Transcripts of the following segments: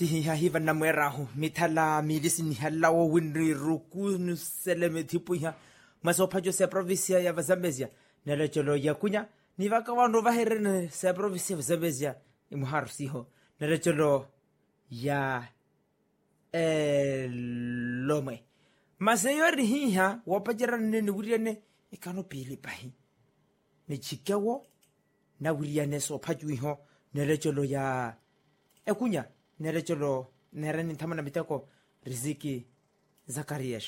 hiva na mweraho mithala milisi ni halawo winri ruku nuseleme tipuya masopajo se provincia ya Zambezia nelecholo ya kunya ni vakawando vaherene se provincia ya Zambezia imuharu siho nelecholo ya lome maseyori hiha wapajirane ni wiriane ikano pili pahi ni chikewo na wiriane sopajo iho nelecholo ya ekunya nerecholo nereni thamana mitako Riziki Zakarias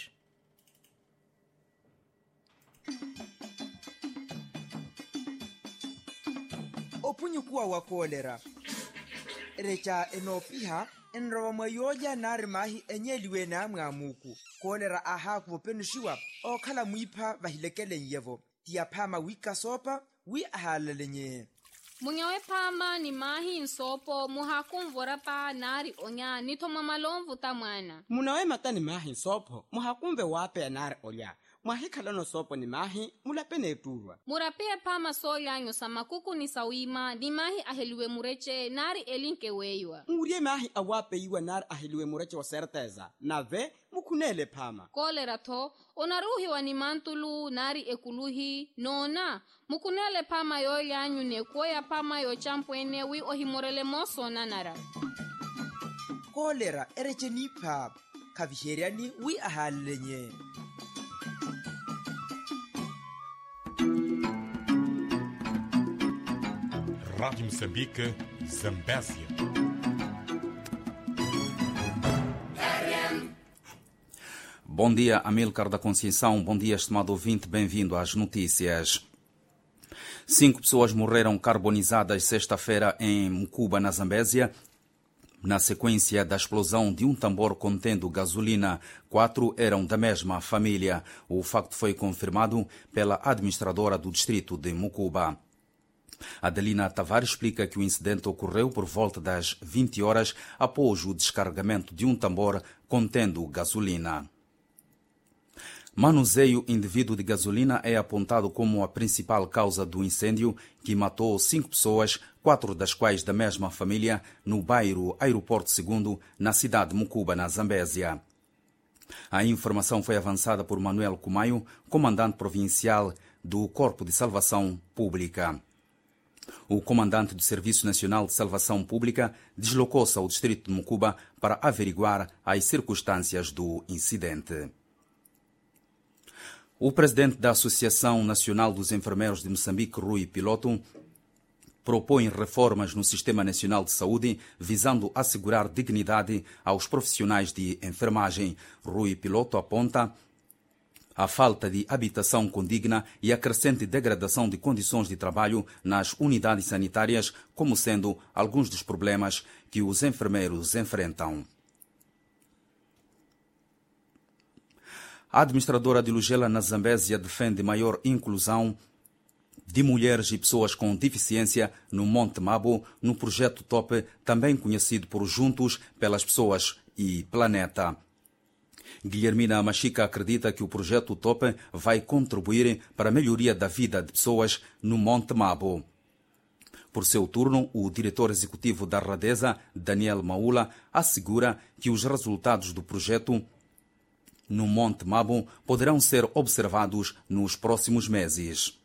opunyu kuwa wakolera recha enofiha enrowa mayoja narimahi enyeliwe na mwamuku kolera aha kupenushiwa okhala muipha vahilekele yevo tiaphama wika sopa wi ahalalenye munyawe phama ni mahi nsopo muhakumvora pa nari onya nithoma malomvu ta mwana munawe mata ni mahi nsopo muhakumve wape nari olya mwahikhalano sopo ni mahi mulapene eturwa murapie phama solyanyo sa makuku ni sawima ni mahi aheliwe mureche nari elinke weiwa murie mahi awape iwa nari aheliwe mureche wa serteza nave mukunele phama kolera tho onaruhiwa ni mantulu nari ekuluhi nona mukunele phama yolyanyu nekuoya phama yochampwene wi ohimorele mosona nara kolera ereche nipha kaviheriani wi ahalelenye Rádio Moçambique, Zambésia. Bom dia, Amílcar da Conceição. Bom dia, estimado ouvinte. Bem-vindo às notícias. 5 pessoas morreram carbonizadas sexta-feira em Mucuba, na Zambésia, na sequência da explosão de um tambor contendo gasolina. 4 eram da mesma família. O facto foi confirmado pela administradora do distrito de Mucuba. Adelina Tavares explica que o incidente ocorreu por volta das 20 horas após o descarregamento de um tambor contendo gasolina. Manuseio indevido de gasolina é apontado como a principal causa do incêndio que matou 5 pessoas, 4 das quais da mesma família, no bairro Aeroporto II, na cidade de Mucuba, na Zambésia. A informação foi avançada por Manuel Cumaio, comandante provincial do Corpo de Salvação Pública. O comandante do Serviço Nacional de Salvação Pública deslocou-se ao distrito de Mucuba para averiguar as circunstâncias do incidente. O presidente da Associação Nacional dos Enfermeiros de Moçambique, Rui Piloto, propõe reformas no Sistema Nacional de Saúde visando assegurar dignidade aos profissionais de enfermagem. Rui Piloto aponta a falta de habitação condigna e a crescente degradação de condições de trabalho nas unidades sanitárias como sendo alguns dos problemas que os enfermeiros enfrentam. A administradora de Lugela, na Zambésia, defende maior inclusão de mulheres e pessoas com deficiência no Monte Mabo, no projeto TOP, também conhecido por Juntos pelas Pessoas e Planeta. Guilhermina Machica acredita que o projeto TOP vai contribuir para a melhoria da vida de pessoas no Monte Mabo. Por seu turno, o diretor executivo da Radesa, Daniel Maula, assegura que os resultados do projeto no Monte Mabo poderão ser observados nos próximos meses.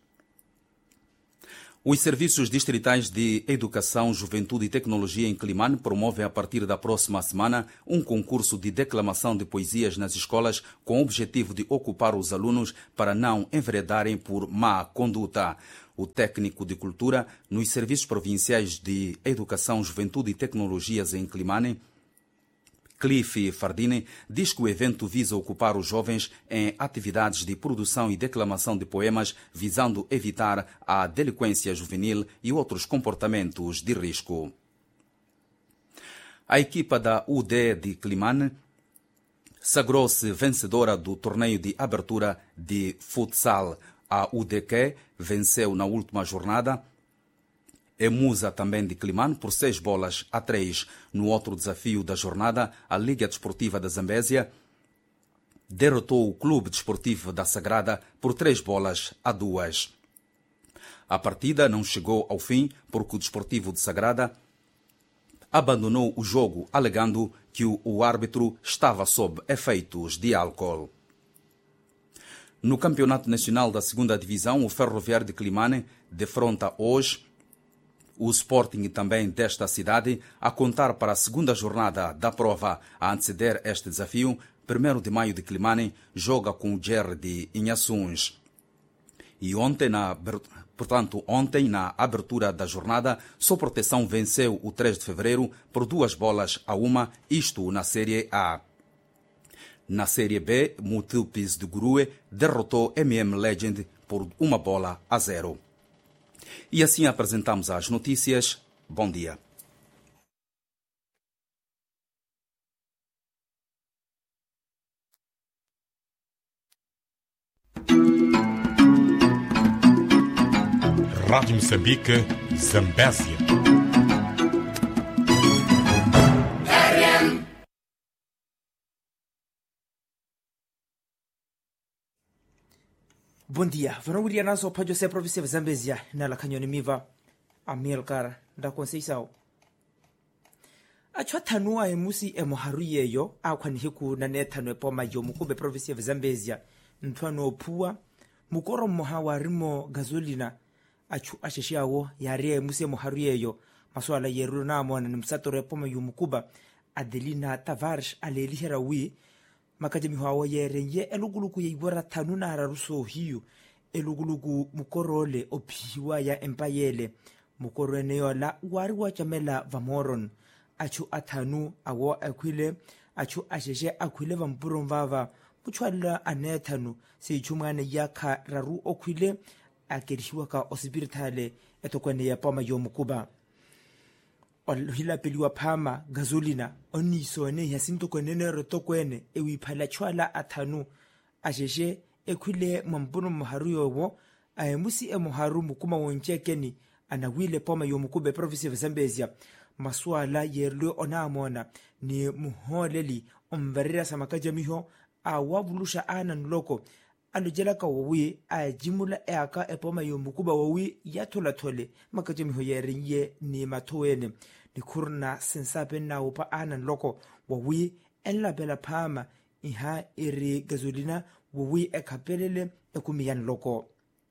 Os Serviços Distritais de Educação, Juventude e Tecnologia em Climane promovem a partir da próxima semana um concurso de declamação de poesias nas escolas com o objetivo de ocupar os alunos para não enveredarem por má conduta. O técnico de cultura nos Serviços Provinciais de Educação, Juventude e Tecnologias em Climane, Cliff Fardini, diz que o evento visa ocupar os jovens em atividades de produção e declamação de poemas, visando evitar a delinquência juvenil e outros comportamentos de risco. A equipa da UD de Climane sagrou-se vencedora do torneio de abertura de futsal. A UDQ venceu na última jornada Emusa, também de Climane, por 6-3. No outro desafio da jornada, a Liga Desportiva da Zambésia derrotou o Clube Desportivo da Sagrada por 3-2. A partida não chegou ao fim porque o Desportivo de Sagrada abandonou o jogo alegando que o árbitro estava sob efeitos de álcool. No Campeonato Nacional da 2ª Divisão, o Ferroviário de Climane defronta hoje o Sporting também desta cidade, a contar para a 2ª jornada da prova. A anteceder este desafio, 1º de maio de Climane joga com o GER de Inhaçuns. E ontem, na abertura da jornada, Só Proteção venceu o 3 de fevereiro por 2-1, isto na Série A. Na Série B, Mutilpes de Gurue derrotou MM Legend por 1-0. E assim apresentamos as notícias. Bom dia. Rádio Moçambique, Zambésia. Bom dia. Vanawiria naso pa José província de Zambésia na lakanyoni miva Amilcar da Conceição. Achwa tanua emusi emoharuye yo akwani hiku na netano poma yo mukube província de Zambésia ntwano pua mukoro mohawarimo gasolina achu asheshiawo yare emusi emoharuye yo maswala yeru na mona nimsatore poma yo mukuba Adelina Tavares alelihera wi makajemi hawo yerenye eluguluku yeibora tanuna araruso hiyo eluguluku mukorole ophiwa ya empayele mukorone yola wari wachamela vamoron achu athanu awo akwile achu asheshe akwile vampuro mvava muchwala anethanu seichumane yakha raru okwile akerishiwa ka hospitale etokwane ya pama yomukuba hila peliwa phama gasolina onisone yasintokwenene rotokwene ewiphala chwala athanu asheshe ekhwile mampuno moharu yowo aemusi emoharu mukuma wonchekeni anawile poma yomukube province of Zambésia maswala yerlo onamona ni muholeli omvarira samakajamiho awabulusha ana nloko alujela ka wawi ajimula eaka epoma yomukuba wawi yatola tole makajamiho yerinye ni matowene ni kurna sensape na upa ana nloko wawi enlabela phama iha iri gasolina wawi ekapelele ekumiyan loko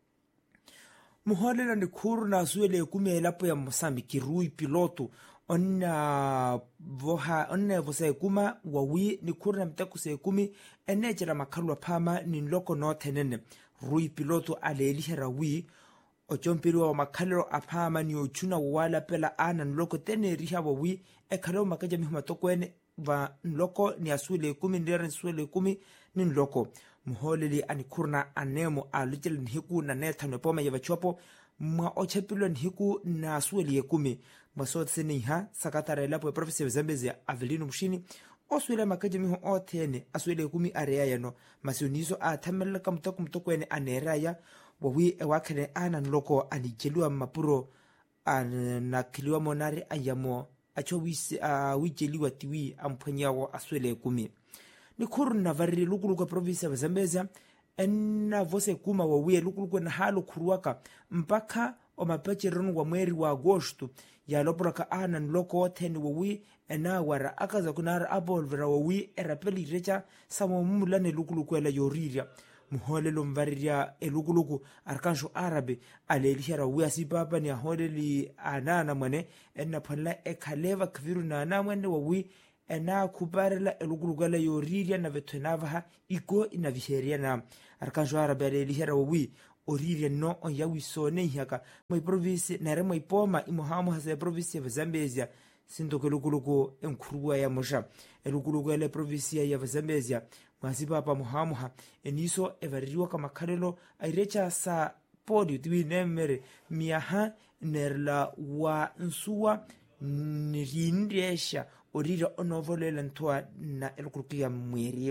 muholela ni kurna suele ekumela po ya Mozambique rui piloto onna vosa ekuma wawi ni kurna mteko se ekumi enejera makalwa phama ni nloko no tenene rui piloto alelihera wi ochompiri wa makalero aphama ni ochuna wala pela ana nloko tene riha wawi ekalo makaja mihuma tokwene va nloko ni asule ekumi ndere suele ekumi ni nloko muholeli anikurna anemo alujele nhiku na nethano poma ya vachopo mwa ochepilo nhiku na asueli yekumi masote niha sakatara elapo ya province ya Zambésia Avelino Mushini osuele makaje miho otene asueli yekumi area yano masionizo athamela kamtoko ene aneraya wawi ewakene ana nloko alijeliwa mapuro anakiliwa monare ayamo achowisi wijeliwa tiwi ampwenyawo asueli yekumi ni kurna varri lukuluka province ya Zambésia enna vose kuma wawie lukuluka na halo kuruaka mpaka o mapecheronu wa mweri wa Agosto ya loporaka ana nloko teni wawi ena wara akaza kunara abolvera wawi erapeli recha samo mumulane lukuluku ela yoriria muholelo mvariria elukuluku arkansho arabe alelihera wia sipapa ni aholeli anana mwene enna pala ekaleva kviru na ana mwene wawi ena kubarela elugulugala yoriria na vetwenavaha iko ina viheria na arkanjo arabe alelihera wawi oriria no onyawisone ihaka moi province nare moi poma imohamu hasa province ya Zambésia sindo kelugulugu enkuruwa ya mosha elugulugu ele province ya Zambésia masipapa muhamuha eniso eveririwa kama karelo airecha sa podi twi nemere miaha nerla wa nsuwa nirindesha orira onovolela ntwa na elukulukia mweri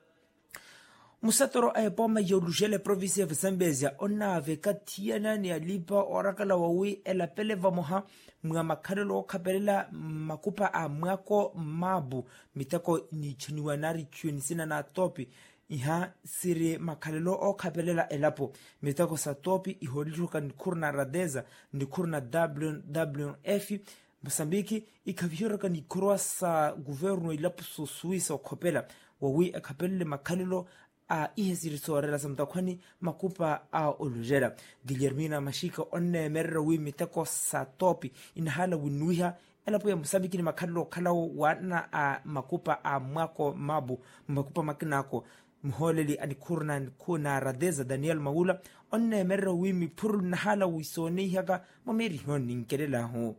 musatoro aepoma yolujele province ya Zambésia onave katiana ni alipa orakala wawi elapeleva moha mga makarelo kapelela makupa a mwako mabu mitako ni chuniwanari chunisina na topi iha siri makarelo o kapelela elapo mitako sa topi iholiruka ni kurna radeza ni kurna WWF Mosambiki ikavihiraka ni kroasa governo ilapuso Suisa okopela wawi akapelle makalilo a ihesirisorela samtakwani makupa a olujera. Guillermina Mashika onne merra wi miteko sa topi inahala winuiha elapo ya Mosambiki ni makalilo kalao wana a makupa a mwako mabu makupa makinako mholeli anikurna kuna radeza Daniel Maula onne merra wi mipuru nahala wisone haga mameri honi nkelela ho.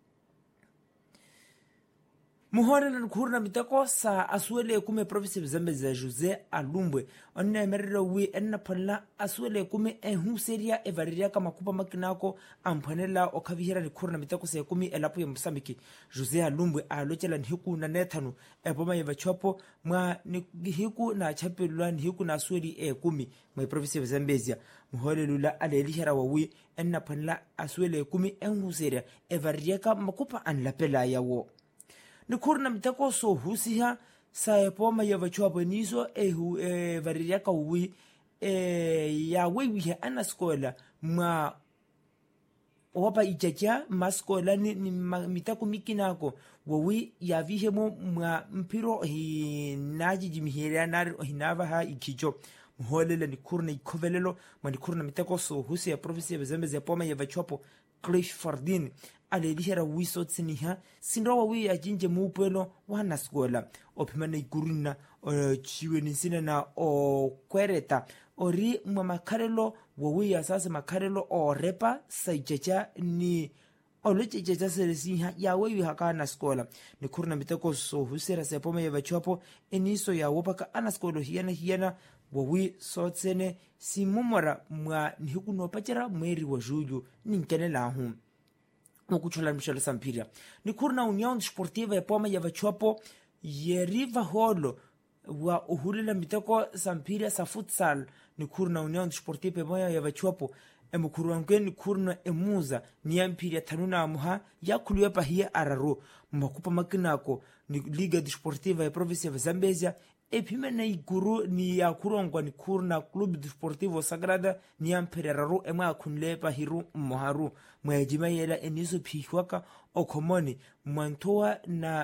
Muhorela nkurna mitako sa asuele kume province Zambezia Jose Alumbwe onne merera wi enna palla asuele kume seria evariria kama kupa makinako ampanela okavihira nkurna mitako sa kumi elapo ya Mosambiki. Jose Alumbwe alochela nhiku na nethanu eboma yevachopo mwa hiku na chapelwa nhiku na asueli kumi mwa province Zambezia. Muholelula alelihira wawi enna palla asuele kumi seria evariria kama kupa anlapela yawo. Nikurna mitako so husiha sa epoma ya vachuapo niso variriaka uwi ya wewihe anaskola ma wapa ichacha maskola ni mitako mikinako wawi ya vihemo ma mpiro hinaji jimihiria nari hinava ha ikicho. Mholele nikurna ikovelelo ma nikurna mitako so husi ya province ya Zambezia poma ya vachuapo Cliff Fardini alelihera wiso tsiniha sinrowa wi ya jinje mupelo wana skola opimana igurina chiwe ninsina na o kwereta ori mamakarelo wawi ya sasa makarelo o repa saichecha ni olochecha seresiha ya wewi hakana skola nikurna mitako so husera sepoma ya vachopo eniso ya wopaka ana skolo hiana wawi sotsene simumora mwa nihikuno pachera mweri wa julho ninkenela hu okuchola Michel Sampiria nikurna União Desportiva ya poma ya vachopo yeriva holo wa uhulila mitako Sampiria sa futsal nikurna União Desportiva ya poma ya vachopo emukuruanke nikurna emuza niampiria tanuna amuha ya kuliwepa hiya araru makupa makinako ni Liga Desportiva ya province ya Zambezia epimena iguru ni ya kurongwa ni kurna Clube Desportivo Sagrada ni ampereraru ema akunlepa hiru moharu mwejima yela eniso pihwaka okomoni mwantoa na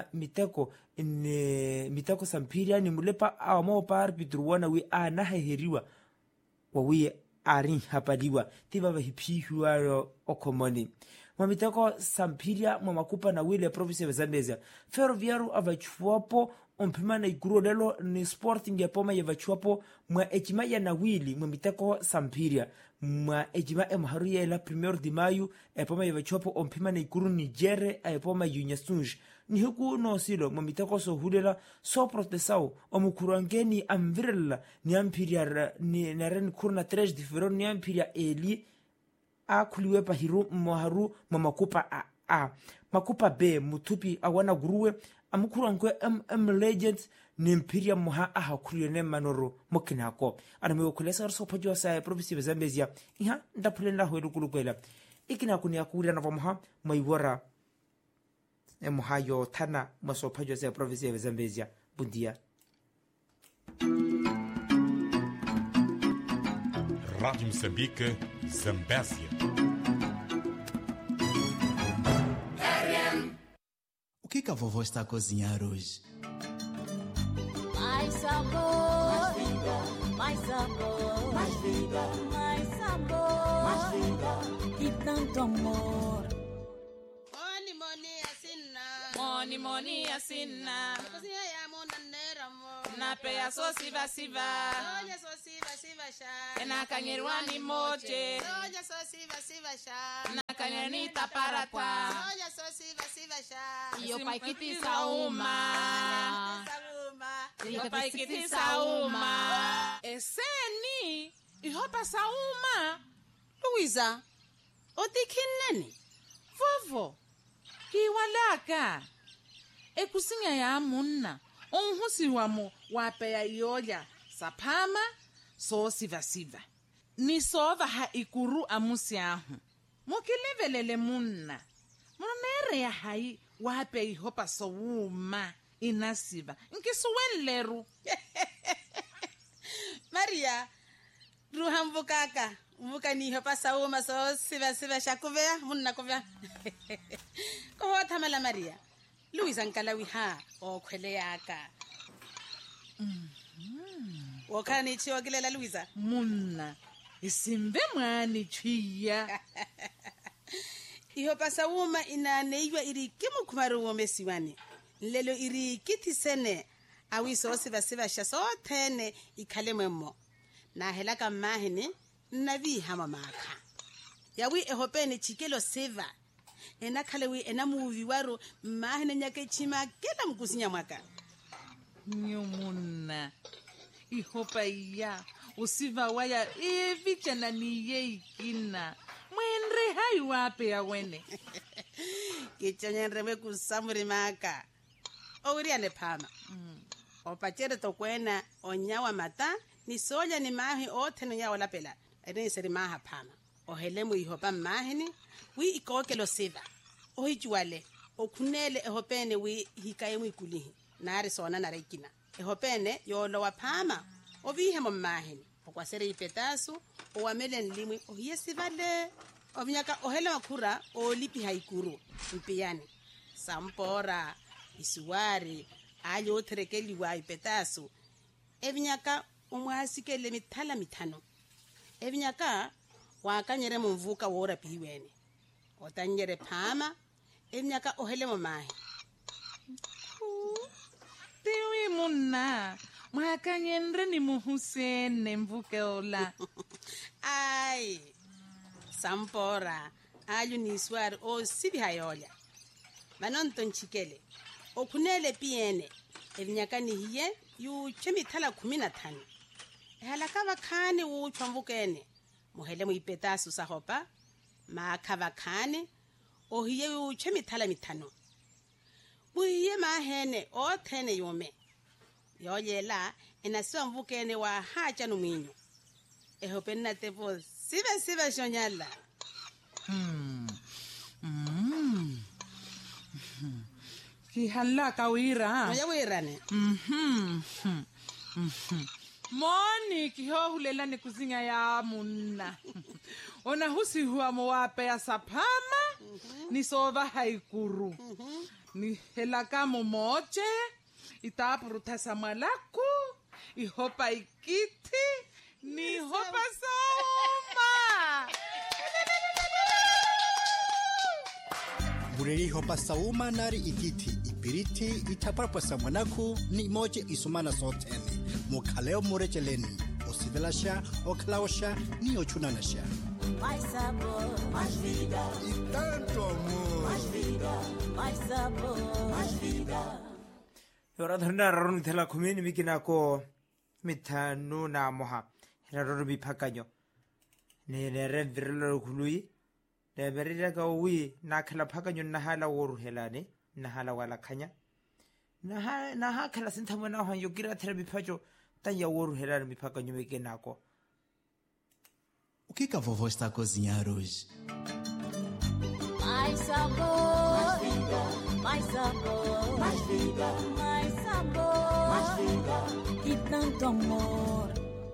mitako Sampiria ni mulepa awamo par pitruwana wi anaheheriwa wawi ari hapadiwa tiba vahipihwa okomoni mwamitako Sampiria mwamakupa na wile province ya Zambezia Ferroviario avachuapo ompimana iguro lelo ni Sporting ya poma ya vachuapo mwa ejima ya nawili mwa mitako Sampiria mwa ejima emharu ya la 1 de maio epoma ya vachuapo ompimana iguro Nigere epoma Yunyasunj ni huku no silo mwa mitako so hulela so protesao omukurangeni amvirela ni ampiria ni naren kurna 3 de fevereiro ni ampiria eli akuliwepa hiru moharu mwa makupa a makupa B mutupi awana guruwe amukurangwe legends ni impiria moha ahakuriene manoro mokinako anamiwe kulesa sopajo sa province ya Zambezia iha ndapulenda hwedu kulukwela ikinako ni akuria na moha maiwara mohayo tana masopajo sa province ya Zambezia bundia. Rádio Moçambique, Zambésia. O que a vovó está a cozinhar hoje? Mais sabor, mais vida, mais sabor, mais vida, mais sabor, mais vida e tanto amor. Moni asina. Cozinha ya monanera mo. Na peya so siva. Soja so siva sha. Na kanyerwani moche. Soja so siva sha. Na kanyerni taparatwa. Soja so siva sha. Iyo paikiti sauma. Iyo paikiti sauma. Eseni. Ihopa sauma. Luisa. Otikineni. Vovo. Kiwalaka. Ekusinya ya munna. Onhusi wamo wapeya yoya. Sapama. So siva. Ni sova ha ikuru amusi ahu. Mukilivelele munna. Munere ya hai wape ihopa so wuma. Inasiva. Nkisuwen leru. Maria. ruha mvukaka mvuka niho pasauma so siva shakuvea munna kuvea ko thamala Maria Luisa nkalawi ha okhwele yaka Wakani chiwa kilela Luisa munna isimbe mwani chiya iho pasauma ina neiwa iri kimu kumaru womesiwani lelo iri kitisene awiso siva shaso tene ikhale mwemo na helaka mahini navi hama maka yawi ehopeni chikelo seva ena khalewi ena muvi waro mahini nyake chima kela mkusinya mwaka nyumuna ihopa iya usiva waya evichana niye ikina mwenre hai wape ya wene kichonyenrewe kusamuri maka ouriane phama opachere tokwena onyawa mata ni soja ni mahi othene ya wala pela ene seri maha phama ohelemu ihopa mahini wi ikokelo seva ohijuale okhunele ehopene wi hikaye mwikulihi nari sona narekina ehopene yolo wa phama ovihe mo mahini okwasere ipetasu owamele nlimwi ohiyesivale ovinyaka ohele makhura olipi haikuru mpiyani sampora isuwari ali otherekeliwa ipetasu evinyaka umwasikele mithala mithano evinyaka wakanyere mumvuka wora piwene otanyere phama evinyaka ohele mo mahi tiwi munna mwakanyendre ni muhusene mvuke ola ai sampora alu ni swar o sibi hayola manonton chikele okhunele piene evinyaka ni hiye yu chemithala 15 ehalaka vakhane wu chwamvukene mohele mo ipetasu sahopa makhava khane ohiye yu chemithala 5 buhiye mahene othene yome yoyela enasiwa mvukene wa hacha numwinyo ehopena tepo siva shonyala kihalaka wira oya wirane moni kihohulela ni kuzinya ya munna ona husi huwa mowape ya saphama ni sova haikuru ni helaka momoche itapurutha samalaku ihopa ikiti ni hopa soma bureri hopa sauma nari ikiti ipiriti itapurpa samanaku ni moche isumana sotene mukhaleo murecheleni osivelasha okhlaosha ni ochunanasha mais sabor, mais vida e tanto amor, mais vida, mais sabor, mais vida. Yora dhana rarun thela khumini mikina ko mithanu na moha rarun biphakanyo ne re virlo khului le berira ka wi na khala phakanyo na hala woru helane na hala wala khanya na ha khala sinthamona ha yokira therapy phajo ta ya woru helane biphakanyo mikina ko. O que a vovó está a cozinhar hoje? Mais sabor, mais vida, mais sabor, mais vida, mais sabor, mais vida e tanto amor.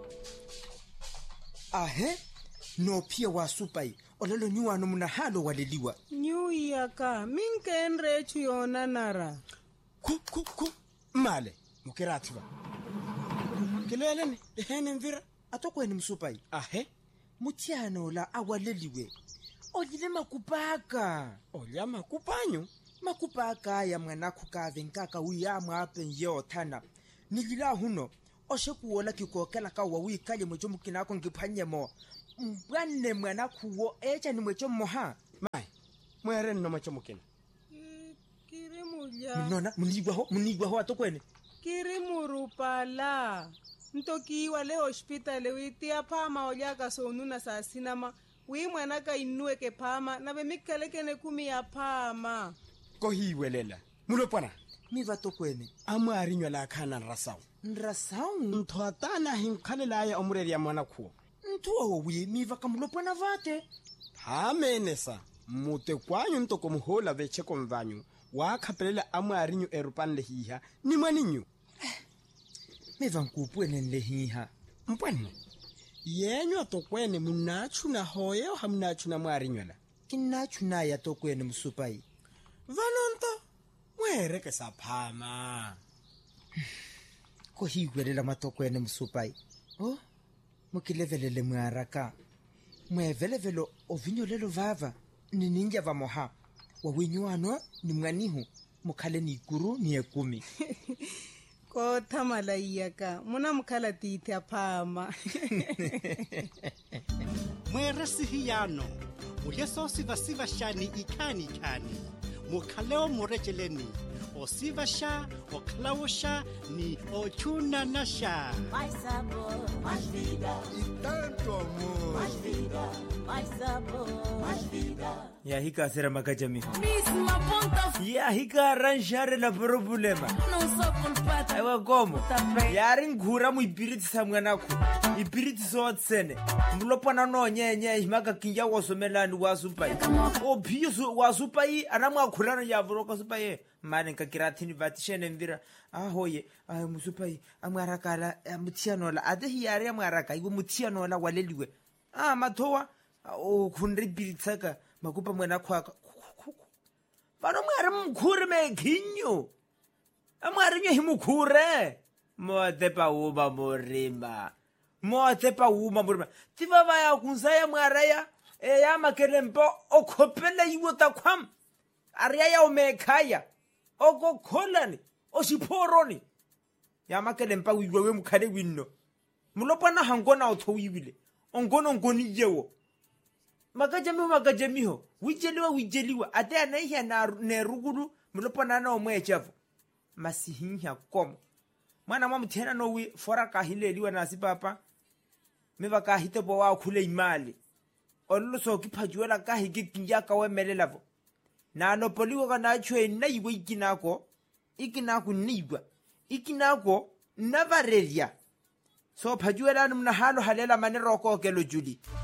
Ahe no pia wa supai ololo nyuwa no muna halo waleliwa New yaka minkenre chuyona nara ku male mukirativa kileleni dehene mvira atokweni msupai ahe mutiano la awaleliwe olile makupaka olya makupanyu makupaka ya mwanakhu ka venkaka uya mwape yo thana nilila huno oshekuola kikokela ka wawi kale mojo mukinako ngiphanyemo mbwanne mwanakhu wo echa ni mojo moha mai mwere no macho mukina kiri mulya nona munigwa ho atokwene kiri murupala ntokiwa le hospital witia phama olyaka sonuna sasinama wi mwana ka inue ke phama na be mikelekene kumi ya phama ko hiwelela mulopana miva tokwene amwarinywa la khana nrasau nthotana hinkhalela ya omureri ya mwana khuo nthuo wi miva kamulopana vate hamenesa mute kwanyu ntoko muhola veche komvanyu wakhapelela amwarinyu erupanle hiha ni mwaninyu miva nkupwene nlehiha mpwanne yenywa tokwene munachuna hoye o hamunachuna mwarinywela ke nnachuna ya tokwene mosupai vanonto mwereke sa phama ko hiigwelela matokwene mosupai o mo ke levelele moaraka moevelevelo o vinyolelo vava ni ninja va moha wa winyuano ni mganihu mukhale ni ikuru ni ekumi ko thamala iyaka muna mukhala tithe aphama mwere sihiyano mulyeso siva shani ikhani mukhaleo murejeleni osiva sha oklawo sha ni ochuna na sha. Mais sabor, mais vida. E tanto amor. Mais vida, mais sabor, mais vida. Ya hika sera makajami. Misma ponta. Ya hika arranjare la problema. Não sou culpada. Ewa gomo. Yari ngura mu ibiriti sa mwanako. Ibiriti so tsene. Mulopana no nyenye himaka kinja wasomelani wasupai. O piso wasupai anamwa khulana ya vuroka supai. Mane ka kirathini vatishene mvira. Ahoye, musupai amwarakala mutianola. Ade hiyari amwaraka iwo mutianola waleliwe. Mathowa o khunri biritsaka makupa mwena khwaka. Vano mwari mkhuri meghinyo. Amwari nyo himukhure. Motepa uba morima. Motepa uma morima. Tiva vaya kunzaya mwaraya. Ya makelempo okhopele iwota kwam. Ariya omekaya. Oko kholani. Oshiporoni. Ya makelempa wiwewe mukhale winno. Mulopana hangona othowiwile. Ongono ngoni yewo. Makajamiho. Wijeliwa. Ate anaiya na nerugulu. Mulopana na omwechavu. Masihinya komo. Mwana mamutena nowi fora kahileliwa nasi papa. Meva kahitebo wa khule imali. Oluso kipajuela kahiki kinjaka wemelelavo. Na anopoliwa kana chwe na iwe ikinako nibwa. Ikinako navarelia. So pajuela mna halo halela manero ko kelo juli.